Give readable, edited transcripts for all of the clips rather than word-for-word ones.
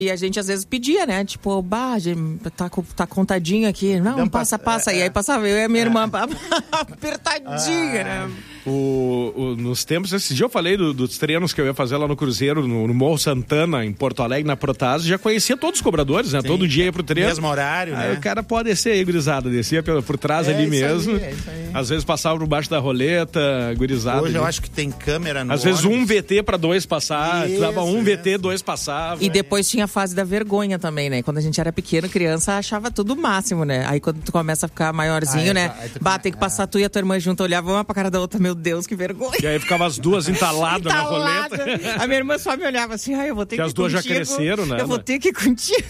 E a gente às vezes pedia, né? Tipo, tá contadinho aqui. Não, passa. E aí passava eu e a minha irmã apertadinha, né? Nos tempos, esse dia eu falei dos treinos que eu ia fazer lá no Cruzeiro, no Morro Santana, em Porto Alegre, na Protásio, já conhecia todos os cobradores, né? Sim. Todo dia ia pro treino. Mesmo horário, né? Aí o cara pode descer aí, gurizada, descia por trás ali mesmo. É isso aí. Às vezes passava por baixo da roleta, gurizada. Hoje eu acho que tem câmera no Às vezes ônibus. Um VT pra 2 passar, dava um VT, 2 passava. E depois tinha a fase da vergonha também, né? Quando a gente era pequeno, criança, achava tudo o máximo, né? Aí quando tu começa a ficar maiorzinho, né? Tem que passar tu e a tua irmã junto, olhava uma pra cara da outra, meu Deus, que vergonha. E aí ficava as duas entaladas na roleta. A minha irmã só me olhava assim, eu vou ter que ir contigo. As duas já cresceram, né? Eu vou ter que ir contigo.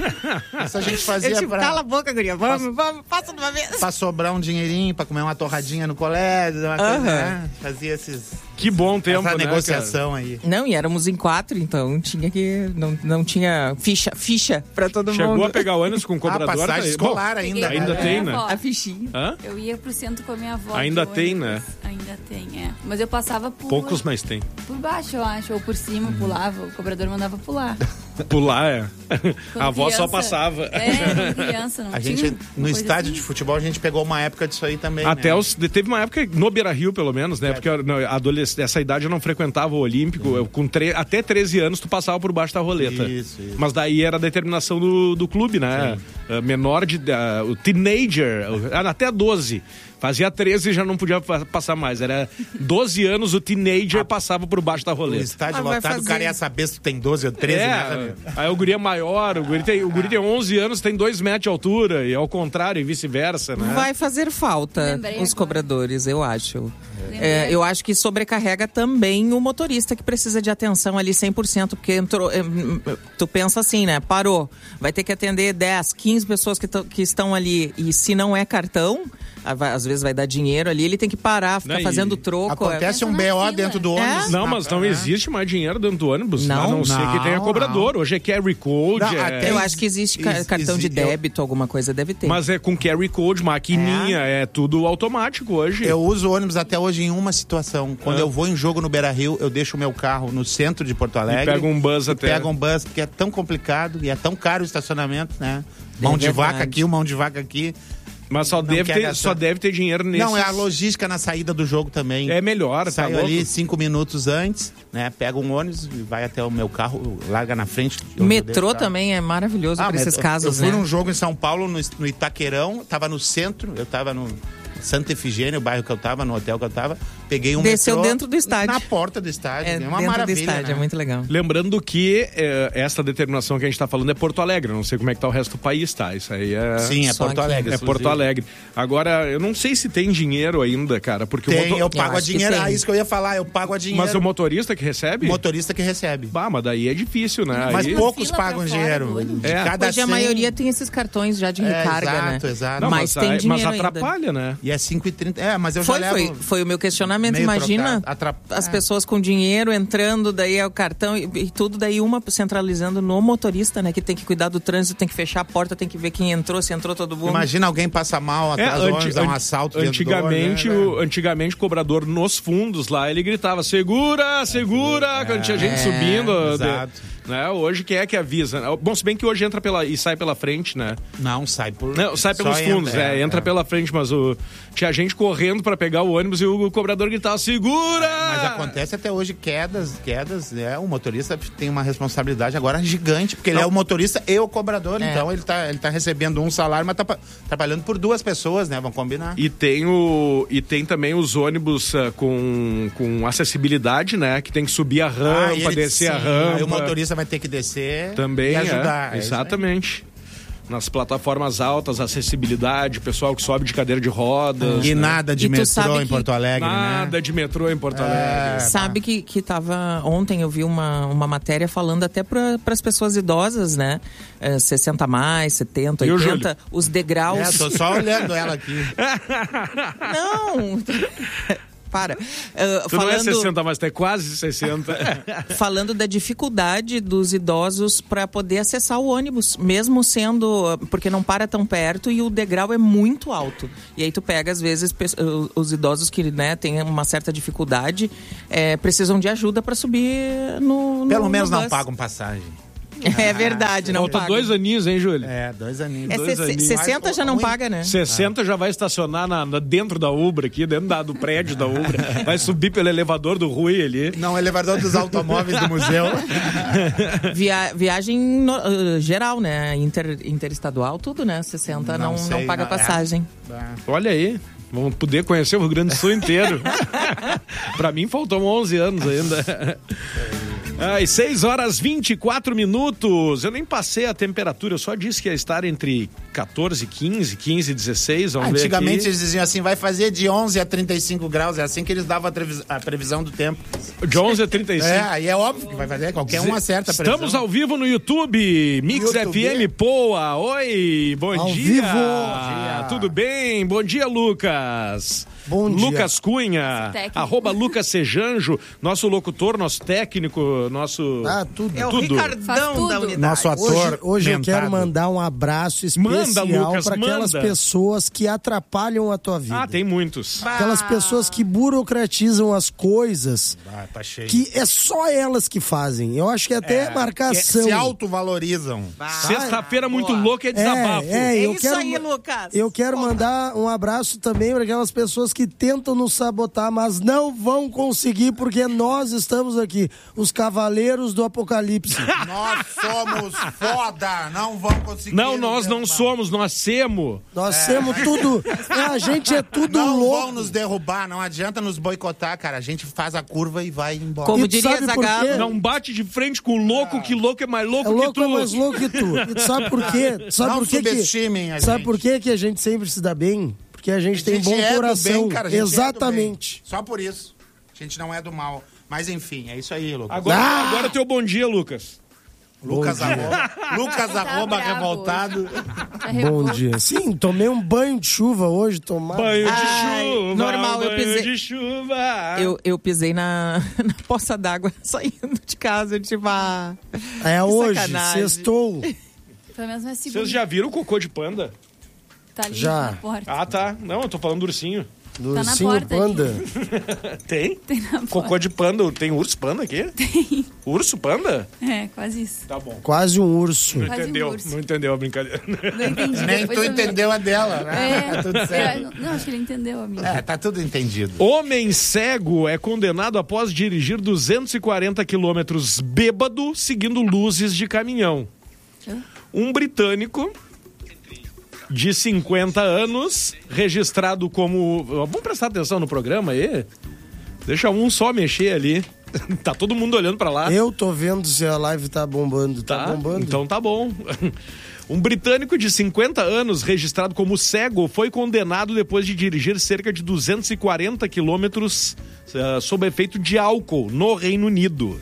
Isso a gente fazia cala a boca, guria, vamos, passa de uma vez. Pra sobrar um dinheirinho, pra comer uma torradinha no colégio, uma coisa, né? Fazia esses... Que bom tempo, essa né, negociação aí. Não, e éramos em 4, então tinha que... Não tinha ficha pra todo mundo. Chegou a pegar o ônibus com o cobrador? Passagem escolar ainda. Ainda tem, né? A fichinha. Hã? Eu ia pro centro com a minha avó. Ainda tem, né? Ainda tem, Mas eu passava por... Poucos, mas tem. Por baixo, eu acho. Ou por cima, pulava. O cobrador mandava pular. Pular, Quando a avó criança, só passava. Quando criança, não a tinha. gente, no estádio de futebol, a gente pegou uma época disso aí também, Até né? teve uma época, no Beira-Rio, pelo menos, né? Porque essa idade eu não frequentava o Olímpico. Até 13 anos, tu passava por baixo da roleta. Isso. Mas daí era a determinação do clube, né? Menor de... o teenager, até 12. Fazia 13 e já não podia passar mais. Era 12 anos, o teenager passava por baixo da roleta. O estádio lotado, o cara ia saber se tu tem 12 ou 13, né? Aí o guri é maior, o guri tem 11 anos, tem 2 metros de altura, e ao contrário, e vice-versa, né? Vai fazer falta os cobradores, eu acho. Eu acho que sobrecarrega também o motorista, que precisa de atenção ali 100%, porque entrou, tu pensa assim, né? Parou, vai ter que atender 10, 15 pessoas que estão ali, e se não é cartão, às vezes vai dar dinheiro ali, ele tem que parar, ficar fazendo troco. Acontece um BO dentro do ônibus. Não, mas não existe mais dinheiro dentro do ônibus, não, a não ser que tenha cobrador. Hoje é carry code. Eu acho que existe cartão de débito, alguma coisa deve ter. Mas é com carry code, maquininha, é tudo automático hoje. Eu uso o ônibus até hoje em uma situação. Quando eu vou em jogo no Beira-Rio, eu deixo o meu carro no centro de Porto Alegre. E pego um bus porque é tão complicado e é tão caro o estacionamento, né? Mão de vaca aqui, mão de vaca aqui. Mas só deve ter dinheiro nesse. Não, é a logística na saída do jogo também. É melhor, Saio ali 5 minutos antes, né? Pega um ônibus e vai até o meu carro, larga na frente. Metrô também é maravilhoso para esses casos, né? Eu fui num jogo em São Paulo, no Itaquerão, tava no centro, eu tava no Santa Efigênia, o bairro que eu tava, no hotel que eu tava. Peguei um Desceu metrô dentro do estádio. Na porta do estádio. É uma dentro maravilha, do estádio, né? é muito legal. Lembrando que essa determinação que a gente tá falando é Porto Alegre. Não sei como é que tá o resto do país, tá? Isso aí é... Sim, é Porto Alegre. É Porto Alegre. Agora, eu não sei se tem dinheiro ainda, cara, porque eu pago a dinheiro. Isso que eu ia falar, eu pago a dinheiro. Mas o motorista que recebe? O motorista que recebe. Bah, mas daí é difícil, né? Mas aí... poucos pagam dinheiro. Hoje a maioria tem esses cartões já de recarga, né? Exato. Não, mas tem dinheiro mas atrapalha, ainda, né? E é 5,30. Mas eu já levo... Foi o meu questionamento. Imagina as pessoas com dinheiro entrando, daí é o cartão e tudo, daí uma centralizando no motorista, né? Que tem que cuidar do trânsito, tem que fechar a porta, tem que ver quem entrou, se entrou todo mundo. Imagina alguém passar mal atrás do ônibus, dar um assalto antigamente, Antigamente o cobrador nos fundos lá, ele gritava, segura, quando tinha gente subindo. Exato. Né? Hoje quem é que avisa? Bom, se bem que hoje entra e sai pela frente, né? Não, sai por... Não, sai pelos fundos, entra pela frente, mas tinha gente correndo pra pegar o ônibus e o cobrador gritava, segura! Mas acontece até hoje quedas, o motorista tem uma responsabilidade agora gigante, porque ele é o motorista e o cobrador, então ele tá recebendo um salário, mas tá trabalhando por 2 pessoas, né? Vamos combinar. E tem também os ônibus com acessibilidade, né? Que tem que subir a rampa, descer a rampa. Aí o motorista vai ter que descer também e ajudar. Exatamente. Nas plataformas altas, acessibilidade, pessoal que sobe de cadeira de rodas. E nada de metrô em Porto Alegre, Nada de metrô em Porto Alegre. Sabe que tava... Ontem eu vi uma matéria falando até para as pessoas idosas, né? 60 mais, 70, 80, os degraus... Tô só olhando ela aqui. Não... Para. Tu não é 60, mas tu é quase 60. Falando da dificuldade dos idosos para poder acessar o ônibus, mesmo sendo... Porque não para tão perto e o degrau é muito alto. E aí tu pega, às vezes, os idosos que, né, têm uma certa dificuldade, precisam de ajuda para subir no Pelo menos no não pagam passagem. É verdade, não Falta paga. 2 aninhos, hein, Júlio? 2 aninhos. 60 já não paga, né? 60 já vai estacionar dentro da Ubra aqui, dentro do prédio da Ubra. Vai subir pelo elevador do Rui ali. Não, o elevador dos automóveis do museu. Viagem geral, né? Interestadual, tudo, né? 60 não paga passagem. Olha aí. Vamos poder conhecer o Rio Grande do Sul inteiro. Pra mim, faltam 11 anos ainda. 6h24. Eu nem passei a temperatura, eu só disse que ia estar entre 14 e 15, 15 e 16. Antigamente eles diziam assim, vai fazer de 11 a 35 graus. É assim que eles davam a previsão do tempo. De 11 a 35. Aí é óbvio que vai fazer, qualquer um acerta a previsão. Estamos ao vivo no YouTube, Mix FM Poa. Oi, bom dia. Vivo. Tudo bem? Bom dia, Lucas. Bom dia. Lucas Cunha, @Lucas Sejanjo, nosso locutor, nosso técnico, nosso... tudo. É o Ricardão da unidade. Nosso ator. Hoje eu quero mandar um abraço especial para aquelas pessoas que atrapalham a tua vida. Tem muitos. Aquelas pessoas que burocratizam as coisas, tá cheio. que é só elas que fazem. Eu acho que até marcação. Se autovalorizam. Sexta-feira muito louca é desabafo. Aí, Lucas. Eu quero mandar um abraço também para aquelas pessoas que tentam nos sabotar, mas não vão conseguir, porque nós estamos aqui, os cavaleiros do apocalipse. Nós somos foda, não vão conseguir. Não, nós não somos, nós semos. Nós temos tudo. A gente é tudo não louco. Não vão nos derrubar, não adianta nos boicotar, cara. A gente faz a curva e vai embora. Como diria Zagallo, não bate de frente com o louco, que louco é mais louco que tu. É mais louco que tu. E tu sabe por quê? Sabe por quê que a gente sempre se dá bem? Porque a gente tem bom coração. Bem, cara, exatamente. Só por isso. A gente não é do mal. Mas enfim, é isso aí, Lucas. Agora teu bom dia, Lucas. Lucas arroba revoltado. Bom dia. Sim, tomei um banho de chuva hoje. Banho de chuva. Normal, eu pisei. De chuva. Eu pisei na poça d'água saindo de casa. Eu tipo, hoje, sextou. Pelo menos não é seguro. Vocês já viram o cocô de panda? Tá ali já. na porta. Tá. Não, eu tô falando do ursinho. Do tá na ursinho porta panda? Tem? Tem na porta. Cocô de panda. Tem urso panda aqui? Tem. Urso panda? É, quase isso. Tá bom. Quase um urso. Não entendeu a brincadeira. Não entendi. Nem tu entendeu a dela, né? Tá tudo certo. Não, acho que ele entendeu a minha. Tá tudo entendido. Homem cego é condenado após dirigir 240 quilômetros bêbado seguindo luzes de caminhão. Um britânico de 50 anos, registrado como... Vamos prestar atenção no programa aí? Deixa um só mexer ali. Tá todo mundo olhando pra lá. Eu tô vendo se a live tá bombando. Tá bombando. Então tá bom. Um britânico de 50 anos, registrado como cego, foi condenado depois de dirigir cerca de 240 quilômetros sob efeito de álcool no Reino Unido.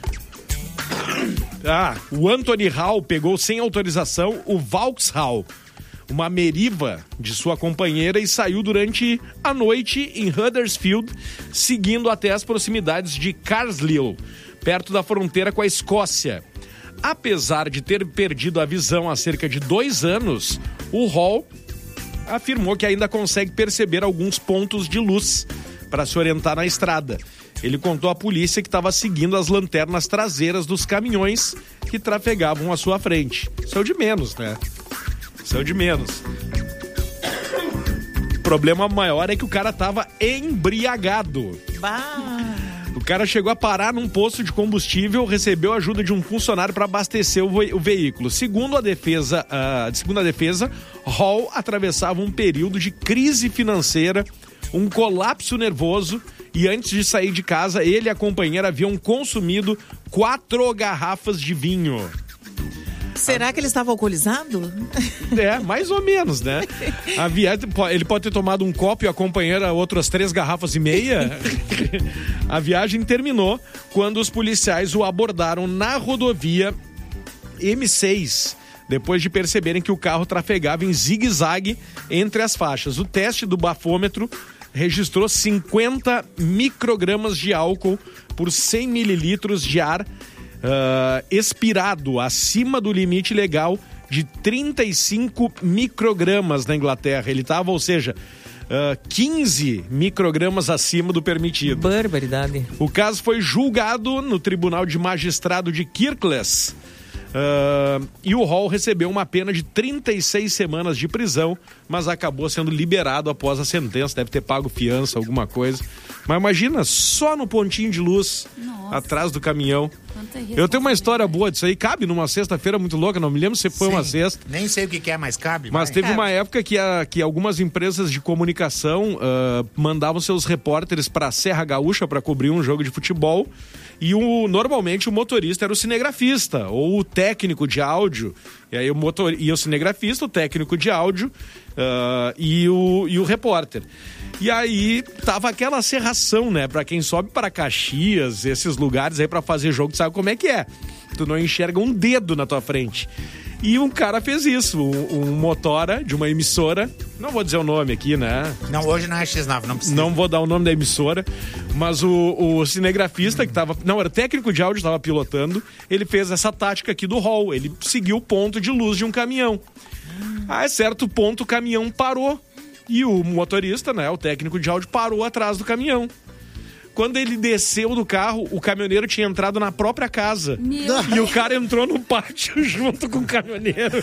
O Anthony Hall pegou sem autorização o Vauxhall, uma Meriva de sua companheira, e saiu durante a noite em Huddersfield, seguindo até as proximidades de Carlisle, perto da fronteira com a Escócia. Apesar de ter perdido a visão há cerca de 2 anos, o Hall afirmou que ainda consegue perceber alguns pontos de luz para se orientar na estrada. Ele contou à polícia que estava seguindo as lanternas traseiras dos caminhões que trafegavam à sua frente. Isso é o de menos, né? Isso é o de menos. O problema maior é que o cara tava embriagado. O cara chegou a parar num posto de combustível, recebeu a ajuda de um funcionário para abastecer o veículo. Segundo a defesa, Hall atravessava um período de crise financeira, um colapso nervoso, e antes de sair de casa, ele e a companheira haviam consumido 4 garrafas de vinho. Será que ele estava alcoolizado? Mais ou menos, né? Ele pode ter tomado um copo e a companheira outras 3 garrafas e meia. A viagem terminou quando os policiais o abordaram na rodovia M6, depois de perceberem que o carro trafegava em zigue-zague entre as faixas. O teste do bafômetro registrou 50 microgramas de álcool por 100 mililitros de ar expirado, acima do limite legal de 35 microgramas na Inglaterra. Ele estava, ou seja, 15 microgramas acima do permitido. Barbaridade. O caso foi julgado no Tribunal de Magistrado de Kirklees E o Hall recebeu uma pena de 36 semanas de prisão, mas acabou sendo liberado após a sentença, deve ter pago fiança, alguma coisa. Mas imagina, só no pontinho de luz, atrás do caminhão. Eu tenho uma história boa disso aí, cabe numa sexta-feira muito louca, não me lembro se foi uma sexta. Nem sei o que é, mas cabe. Mas teve uma época que algumas empresas de comunicação mandavam seus repórteres para a Serra Gaúcha para cobrir um jogo de futebol. E normalmente o motorista era o cinegrafista ou o técnico de áudio. E aí o cinegrafista, o técnico de áudio e o repórter. E aí tava aquela serração, né? Pra quem sobe para Caxias, esses lugares aí pra fazer jogo, tu sabe como é que é. Tu não enxerga um dedo na tua frente. E um cara fez isso, um motora de uma emissora, não vou dizer o nome aqui, né? Não, hoje não é X9, não precisa. Não vou dar o nome da emissora, mas o cinegrafista que tava, não, era técnico de áudio, estava pilotando, ele fez essa tática aqui do Hall, ele seguiu o ponto de luz de um caminhão. A certo ponto o caminhão parou e o motorista, né, o técnico de áudio, parou atrás do caminhão. Quando ele desceu do carro, o caminhoneiro tinha entrado na própria casa. E o cara entrou no pátio junto com o caminhoneiro.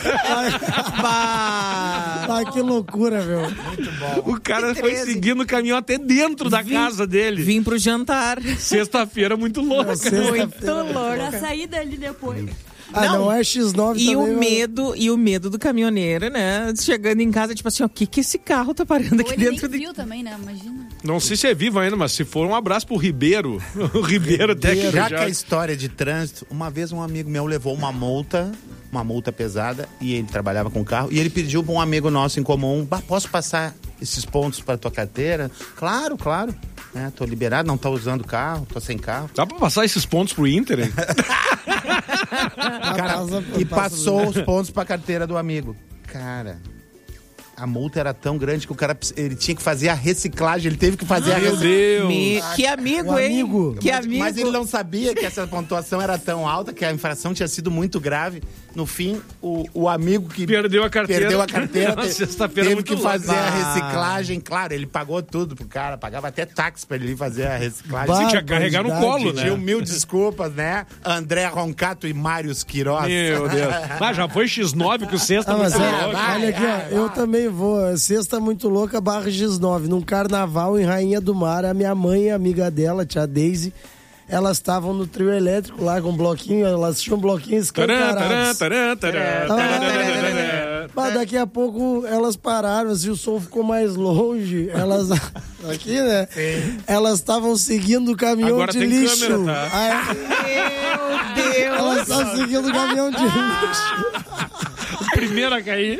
Que loucura, meu. Muito bom. O cara foi seguindo o caminhão até dentro da casa dele. Vim pro jantar. Sexta-feira muito louca. Muito louca. Pra sair dali depois. Não é X9 e também. O medo do caminhoneiro, né? Chegando em casa, tipo assim, o que esse carro tá parando aqui dentro Ele viu também, né? Imagina. Não sei se é vivo ainda, mas se for, um abraço pro Ribeiro. O Ribeiro técnico. Já que a história de trânsito, uma vez um amigo meu levou uma multa pesada, e ele trabalhava com carro, e ele pediu pra um amigo nosso em comum, posso passar esses pontos pra tua carteira? Claro. Tô liberado, não tô usando carro, tô sem carro. Dá pra passar esses pontos pro Inter, hein? E passou os pontos pra carteira do amigo. Cara, a multa era tão grande que o cara ele tinha que fazer a reciclagem, ele teve que fazer a reciclagem. Que amigo, hein? Que amigo. Mas ele não sabia que essa pontuação era tão alta, que a infração tinha sido muito grave. No fim, o amigo que perdeu a carteira teve que fazer a reciclagem. Claro, ele pagou tudo pro cara, pagava até táxi pra ele ir fazer a reciclagem. Você tinha que carregar no colo, né? Tinha 1000 desculpas, né? André Roncato e Mários Queiroz. Meu Deus. Já foi X9 que o sexta muito louco. Olha aqui, ó, eu também vou. Sexta muito louca, barra X9. Num carnaval em Rainha do Mar, a minha mãe e a amiga dela, tia Daisy, elas estavam no trio elétrico lá com um bloquinho, elas tinham um bloquinho escancarados. Mas daqui a pouco elas pararam, assim, o som ficou mais longe. Elas, aqui, né? Sim. Elas estavam seguindo o caminhão agora de tem lixo. Câmera, tá? Meu Deus! Elas estavam seguindo o caminhão de lixo. Primeira a cair.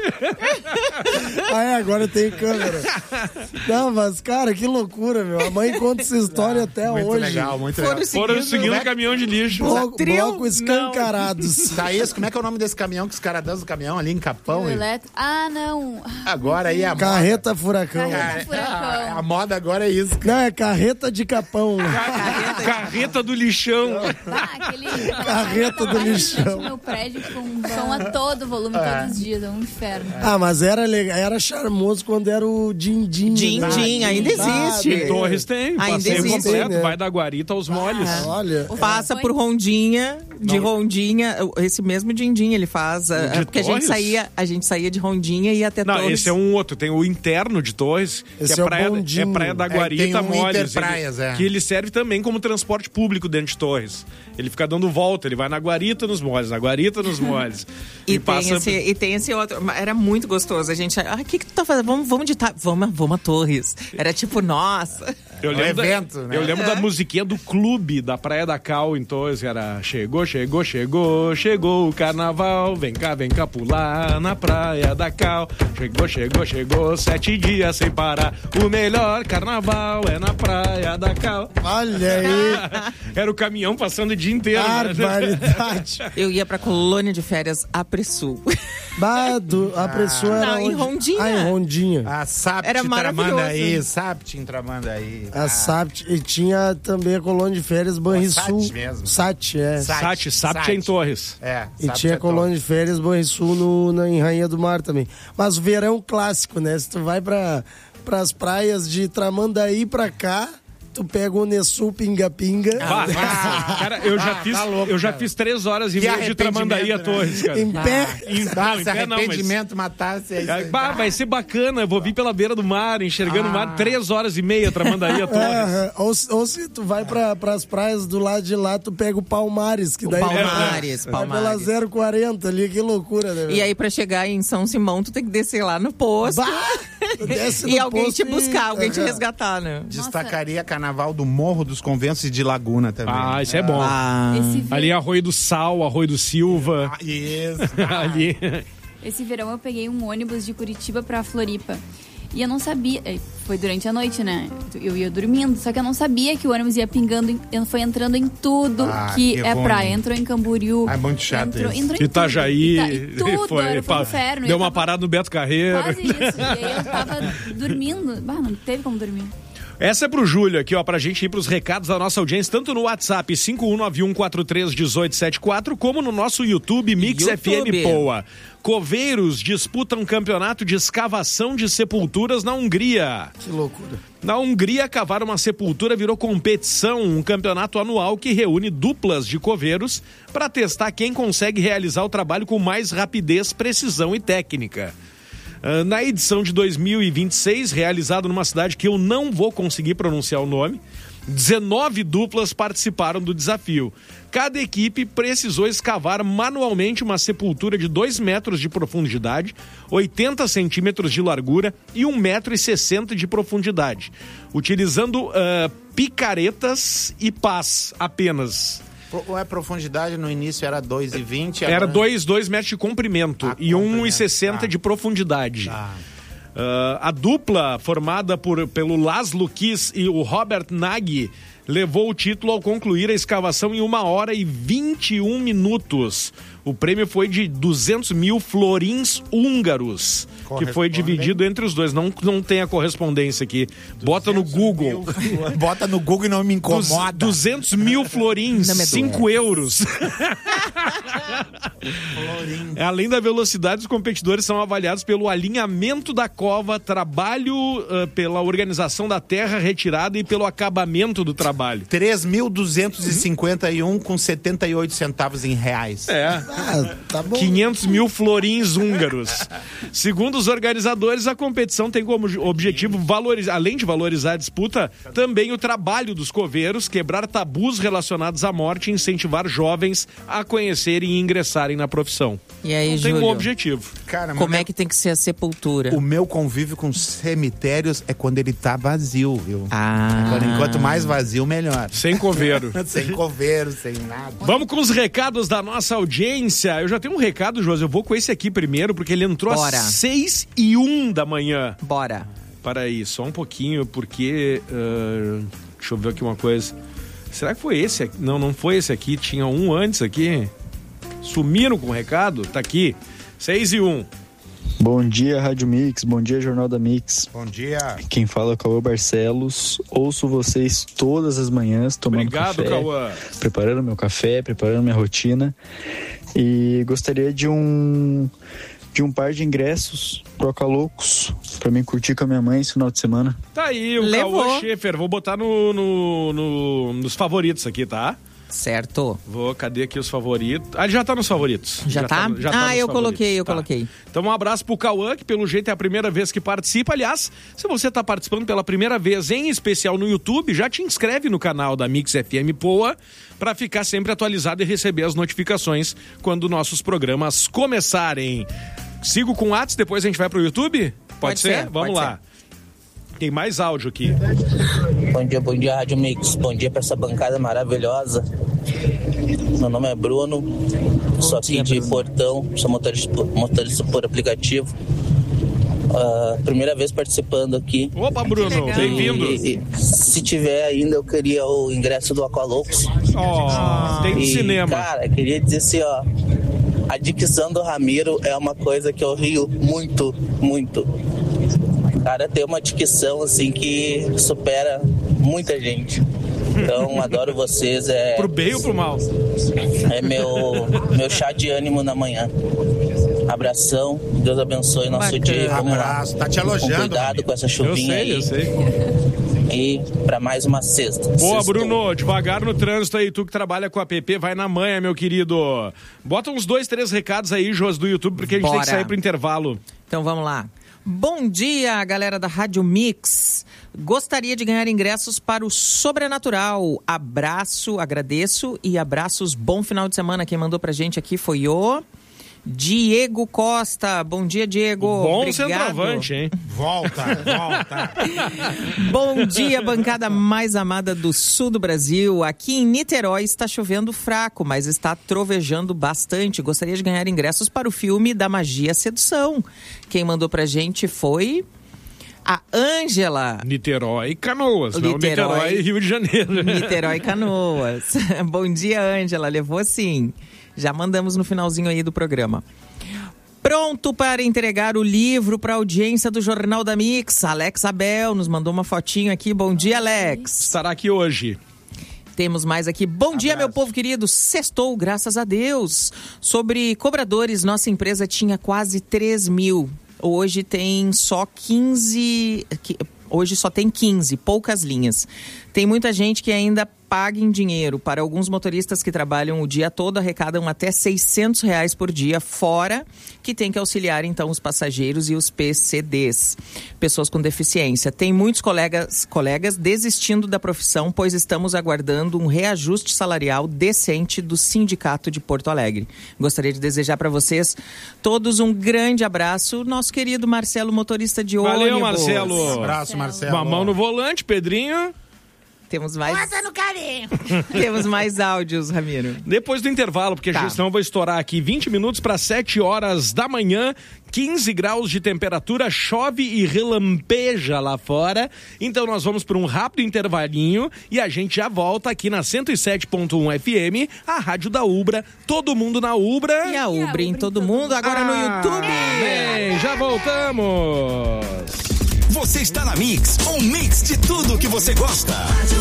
Agora tem câmera. Não, mas, cara, que loucura, meu. A mãe conta essa história até muito hoje. Legal, muito legal. Foram seguindo o caminhão de lixo. Bloco escancarados. Thaís, como é que é o nome desse caminhão que os caras dançam do caminhão ali em Capão? Não. Agora aí é a Carreta Furacão. A moda agora é isso. Não, é carreta de Capão. Carreta do lixão. Carreta do lixão. Meu prédio com som a todo volume, todos os dias, é um inferno. Mas era legal, era charmoso quando era o Din-Din. Din-Din, ainda existe. Em Torres tem, ainda passeio existe, completo, né? vai da Guarita aos molhos. Olha. Passa por Rondinha, Rondinha, esse mesmo Din-Din ele faz, porque a gente saía de Rondinha e ia até Torres. Não, esse é um outro, tem o interno de Torres, esse que é praia da Guarita, tem um Molhos. Que ele serve também como transporte público dentro de Torres. Ele fica dando volta, ele vai na Guarita, nos molhos, na Guarita, nos molhos. E tem esse outro, era muito gostoso. A gente, o que tu tá fazendo? Vamos a Torres. Era tipo, nossa. Eu lembro da musiquinha do clube da Praia da Cal em Torres, era chegou o carnaval, vem cá pular na Praia da Cal. Chegou, 7 dias sem parar, o melhor carnaval é na Praia da Cal. Olha aí. Era o caminhão passando o dia inteiro. Barbaridade. Eu ia pra colônia de férias Apressul. Apressul era em Rondinha. Em Rondinha. A SAP era tramando aí, SAP tramando aí. A SAP, e tinha também a colônia de férias Banrisul. SAT é em Torres. E tinha a colônia de férias Banrisul em Rainha do Mar também. Mas o verão clássico, né? Se tu vai pras praias de Tramandaí pra cá, tu pega o Unesul Pinga-Pinga. Cara, eu já fiz 3 horas e meia de Tramandaí a Torres, cara. Em pé. Se arrependimento matasse, é isso aí. Vai ser bacana, eu vou vir pela beira do mar, enxergando o mar, 3 horas e meia Tramandaí a Torres. Ou se tu vai pras praias do lado de lá, tu pega o Palmares, que daí Palmares. Vai pela 040 ali, que loucura, né? E aí, pra chegar em São Simão, tu tem que descer lá no posto. E alguém te buscar, alguém te resgatar, né? Destacaria Carnaval do Morro dos Conventos e de Laguna também. Isso é bom. Ali Arroio do Sal, Arroio do Silva. Isso. Ali. Esse verão eu peguei um ônibus de Curitiba pra Floripa. E eu não sabia, foi durante a noite, né? Eu ia dormindo, só que eu não sabia que o ônibus ia pingando, foi entrando em tudo que é praia. Entrou em Camboriú. É muito chato entrou em Itajaí. Tudo, foi um inferno. Deu uma parada no Beto Carreiro. Quase isso. E aí eu tava dormindo. Não teve como dormir. Essa é pro Júlio aqui, ó, pra gente ir pros recados da nossa audiência, tanto no WhatsApp 5191431874, como no nosso YouTube Mix FM Poa. Coveiros disputam campeonato de escavação de sepulturas na Hungria. Que loucura. Na Hungria, cavar uma sepultura virou competição, um campeonato anual que reúne duplas de coveiros para testar quem consegue realizar o trabalho com mais rapidez, precisão e técnica. Na edição de 2026, realizado numa cidade que eu não vou conseguir pronunciar o nome, 19 duplas participaram do desafio. Cada equipe precisou escavar manualmente uma sepultura de 2 metros de profundidade, 80 centímetros de largura e 1,60 m de profundidade, utilizando picaretas e pás apenas. A profundidade no início era 2,20? Era 2 metros de comprimento e 1,60 de profundidade. A dupla formada pelo Laszlo Kiss e o Robert Nagy levou o título ao concluir a escavação em 1 hora e 21 minutos. O prêmio foi de 200 mil florins húngaros, que foi dividido entre os dois. Não tem a correspondência aqui. Bota no Google. Bota no Google e não me incomoda. 200 mil florins, 5 euros. Além da velocidade, os competidores são avaliados pelo alinhamento da cova, trabalho pela organização da terra retirada e pelo acabamento do trabalho. 3.251 com 78 centavos em reais. Tá bom. 500 mil florins húngaros. Segundo os organizadores, a competição tem como objetivo valorizar, além de valorizar a disputa, também o trabalho dos coveiros, quebrar tabus relacionados à morte e incentivar jovens a conhecerem e ingressarem na profissão. E aí, Júlio? Tem um objetivo. Cara, como é que tem que ser a sepultura? O meu convívio com cemitérios é quando ele tá vazio, viu? Enquanto mais vazio, melhor. Sem coveiro. Sem coveiro, sem nada. Vamos com os recados da nossa audiência. Eu já tenho um recado, José. Eu vou com esse aqui primeiro, porque ele entrou às 6h01 da manhã. Bora. Para aí, só um pouquinho, porque... deixa eu ver aqui uma coisa. Será que foi esse aqui? Não foi esse aqui. Tinha um antes aqui. Sumiram com o recado? Tá aqui. 6h01. Bom dia, Rádio Mix. Bom dia, Jornal da Mix. Bom dia. Quem fala é o Cauã Barcelos. Ouço vocês todas as manhãs tomando café. Obrigado, Cauã. Preparando meu café, preparando minha rotina. E gostaria de um par de ingressos pro Acaloucos pra mim curtir com a minha mãe esse final de semana. Tá aí, o Cauã Schaefer. Vou botar nos favoritos aqui, tá? Certo. Cadê aqui os favoritos? Ele já tá nos favoritos. Já tá? Eu coloquei. Então um abraço pro Cauã, que pelo jeito é a primeira vez que participa. Aliás, se você tá participando pela primeira vez, em especial no YouTube, já te inscreve no canal da Mix FM Poa para ficar sempre atualizado e receber as notificações quando nossos programas começarem. Sigo com o Whats, depois a gente vai pro YouTube? Pode ser? Vamos lá. Tem mais áudio aqui. Bom dia, Rádio Mix. Bom dia para essa bancada maravilhosa. Meu nome é Bruno, sou aqui de Portão, sou motorista por aplicativo. Primeira vez participando aqui. Opa, Bruno, bem-vindo. Se tiver ainda, eu queria o ingresso do Aqualocos. Tem de cinema. Cara, queria dizer assim, ó, a dicção do Ramiro é uma coisa que eu rio muito, muito. Cara, tem uma dicção assim que supera muita gente. Então, adoro vocês. Pro bem ou pro mal? É meu chá de ânimo na manhã. Abração, Deus abençoe nosso dia. Vamos lá. Tá te elogiando. Com cuidado com essa chuvinha aí. Eu sei. e para mais uma sexta. Boa, Bruno, devagar no trânsito aí, tu que trabalha com a app, vai na manha, meu querido. Bota uns 2, 3 recados aí, Joas, do YouTube, porque a gente tem que sair pro intervalo. Então vamos lá. Bom dia, galera da Rádio Mix. Gostaria de ganhar ingressos para o Sobrenatural. Abraço, agradeço e abraços. Bom final de semana. Quem mandou pra gente aqui foi o Diego Costa. Bom dia, Diego. Bom centroavante, hein? Volta. Bom dia, bancada mais amada do sul do Brasil. Aqui em Niterói está chovendo fraco, mas está trovejando bastante. Gostaria de ganhar ingressos para o filme da Magia Sedução. Quem mandou pra gente foi a Ângela. Niterói e Canoas, não Niterói e Rio de Janeiro. Niterói e Canoas. Bom dia, Ângela. Levou sim. Já mandamos no finalzinho aí do programa. Pronto para entregar o livro para a audiência do Jornal da Mix. Alex Abel nos mandou uma fotinho aqui. Bom dia, Alex. Estará aqui hoje. Temos mais aqui. Bom dia, meu povo querido. Sextou, graças a Deus. Sobre cobradores, nossa empresa tinha quase 3 mil. Hoje tem só 15... Hoje só tem 15, poucas linhas. Tem muita gente que ainda paga em dinheiro. Para alguns motoristas que trabalham o dia todo, arrecadam até R$600 por dia, fora que tem que auxiliar, então, os passageiros e os PCDs, pessoas com deficiência. Tem muitos colegas desistindo da profissão, pois estamos aguardando um reajuste salarial decente do Sindicato de Porto Alegre. Gostaria de desejar para vocês todos um grande abraço. Nosso querido Marcelo, motorista de ônibus. Valeu, Marcelo. Um abraço, Marcelo. Uma mão no volante, Pedrinho. Temos mais... Bota no carinho. Temos mais áudios, Ramiro. Depois do intervalo, porque a gestão vai estourar aqui 20 minutos para 7 horas da manhã, 15 graus de temperatura, chove e relampeja lá fora. Então nós vamos para um rápido intervalinho e a gente já volta aqui na 107.1 FM, a rádio da Ubra, todo mundo na Ubra. E a Ubra em todo mundo, agora no YouTube. Bem, já voltamos. Você está na Mix, um mix de tudo que você gosta.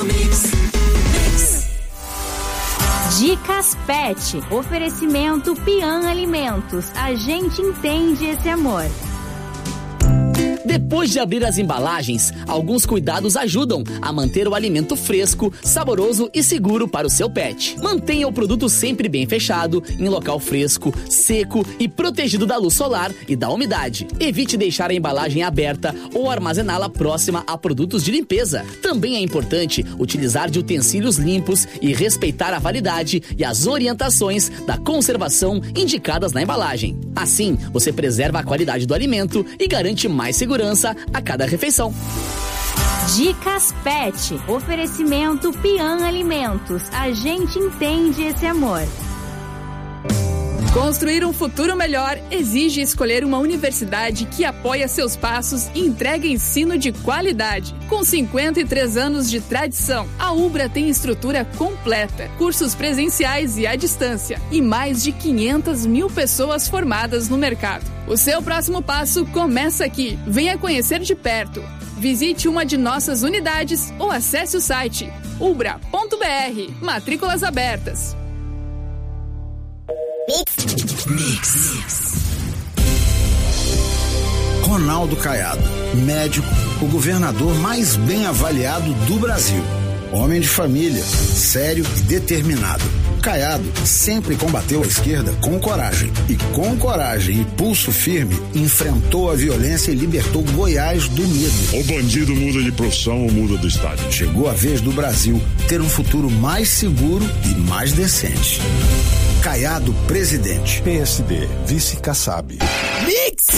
Dicas Pet. Oferecimento Pian Alimentos. A gente entende esse amor. Depois de abrir as embalagens, alguns cuidados ajudam a manter o alimento fresco, saboroso e seguro para o seu pet. Mantenha o produto sempre bem fechado, em local fresco, seco e protegido da luz solar e da umidade. Evite deixar a embalagem aberta ou armazená-la próxima a produtos de limpeza. Também é importante utilizar de utensílios limpos e respeitar a validade e as orientações da conservação indicadas na embalagem. Assim, você preserva a qualidade do alimento e garante mais segurança a cada refeição. Dicas Pet. Oferecimento Pian Alimentos. A gente entende esse amor. Construir um futuro melhor exige escolher uma universidade que apoia seus passos e entrega ensino de qualidade. Com 53 anos de tradição, a Ubra tem estrutura completa, cursos presenciais e à distância e mais de 500 mil pessoas formadas no mercado. O seu próximo passo começa aqui. Venha conhecer de perto. Visite uma de nossas unidades ou acesse o site ubra.br. Matrículas abertas. Mix. Ronaldo Caiado, médico, o governador mais bem avaliado do Brasil. Homem de família, sério e determinado. Caiado sempre combateu a esquerda com coragem. E com coragem e pulso firme, enfrentou a violência e libertou Goiás do medo. O bandido muda de profissão ou muda do estado. Chegou a vez do Brasil ter um futuro mais seguro e mais decente. Caiado presidente. PSD, vice Kassab. Mix!